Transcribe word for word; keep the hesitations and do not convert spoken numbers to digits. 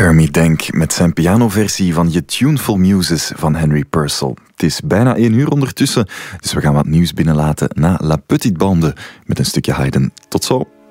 Jeremy Denk met zijn pianoversie van Je Tuneful Muses van Henry Purcell. Het is bijna één uur ondertussen, dus we gaan wat nieuws binnenlaten na La Petite Bande met een stukje Haydn. Tot zo.